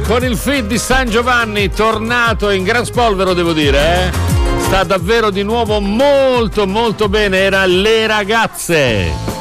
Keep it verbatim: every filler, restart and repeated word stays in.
con il feat di San Giovanni, tornato in gran spolvero, devo dire, eh? Sta davvero di nuovo molto molto bene, era Le Ragazze.